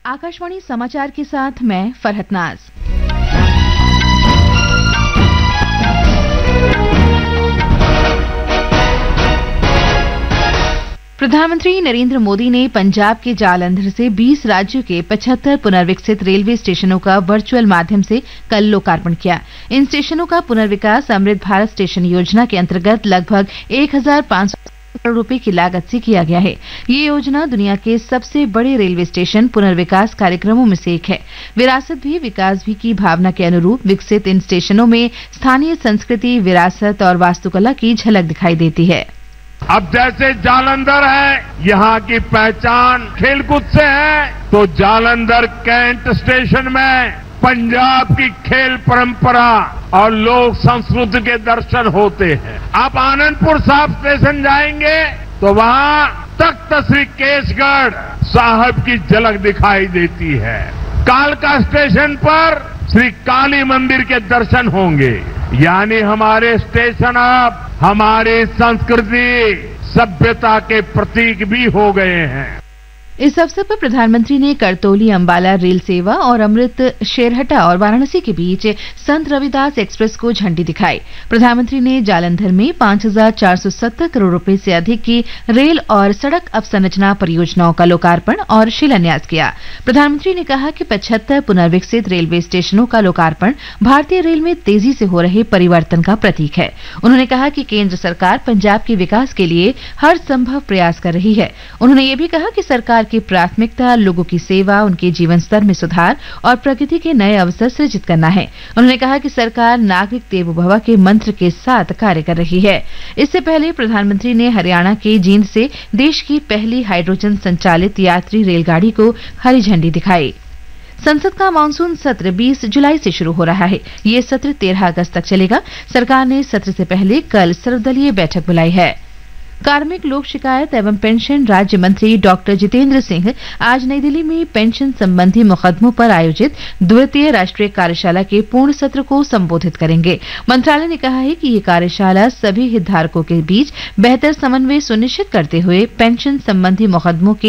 आकाशवाणी समाचार के साथ मैं फरहत नाज। प्रधानमंत्री नरेंद्र मोदी ने पंजाब के जालंधर से 20 राज्यों के 75 पुनर्विकसित रेलवे स्टेशनों का वर्चुअल माध्यम से कल लोकार्पण किया। इन स्टेशनों का पुनर्विकास अमृत भारत स्टेशन योजना के अंतर्गत लगभग 1500 करोड़ रुपए की लागत से किया गया है। ये योजना दुनिया के सबसे बड़े रेलवे स्टेशन पुनर्विकास कार्यक्रमों में से एक है। विरासत भी विकास भी की भावना के अनुरूप विकसित इन स्टेशनों में स्थानीय संस्कृति, विरासत और वास्तुकला की झलक दिखाई देती है। अब जैसे जालंधर है, यहाँ की पहचान खेलकूद से है, तो जालंधर कैंट स्टेशन में पंजाब की खेल परंपरा और लोक संस्कृति के दर्शन होते हैं। आप आनंदपुर साहिब स्टेशन जाएंगे तो वहाँ तख्त श्री केसगढ़ साहब की झलक दिखाई देती है। कालका स्टेशन पर श्री काली मंदिर के दर्शन होंगे। यानी हमारे स्टेशन अब हमारी संस्कृति, सभ्यता के प्रतीक भी हो गए हैं। इस अवसर पर प्रधानमंत्री ने करतौली अंबाला रेल सेवा और अमृत शेरहटा और वाराणसी के बीच संत रविदास एक्सप्रेस को झंडी दिखाई। प्रधानमंत्री ने जालंधर में 5470 करोड़ रुपए से अधिक की रेल और सड़क अवसंरचना परियोजनाओं का लोकार्पण और शिलान्यास किया। प्रधानमंत्री ने कहा कि 75 पुनर्विकसित रेलवे स्टेशनों का लोकार्पण भारतीय रेल में तेजी से हो रहे परिवर्तन का प्रतीक है। उन्होंने कहा कि केंद्र सरकार पंजाब के विकास के लिए हर संभव प्रयास कर रही है। उन्होंने ये भी कहा कि सरकार की प्राथमिकता लोगों की सेवा, उनके जीवन स्तर में सुधार और प्रगति के नए अवसर सृजित करना है। उन्होंने कहा कि सरकार नागरिक देवो भव के मंत्र के साथ कार्य कर रही है। इससे पहले प्रधानमंत्री ने हरियाणा के जींद से देश की पहली हाइड्रोजन संचालित यात्री रेलगाड़ी को हरी झंडी दिखाई। संसद का मानसून सत्र 20 जुलाई से शुरू हो रहा है। ये सत्र 13 अगस्त तक चलेगा। सरकार ने सत्र से पहले कल सर्वदलीय बैठक बुलाई है। कार्मिक लोक शिकायत एवं पेंशन राज्य मंत्री डॉक्टर जितेंद्र सिंह आज नई दिल्ली में पेंशन संबंधी मुकदमों पर आयोजित द्वितीय राष्ट्रीय कार्यशाला के पूर्ण सत्र को संबोधित करेंगे। मंत्रालय ने कहा है कि ये कार्यशाला सभी हितधारकों के बीच बेहतर समन्वय सुनिश्चित करते हुए पेंशन संबंधी मुकदमों के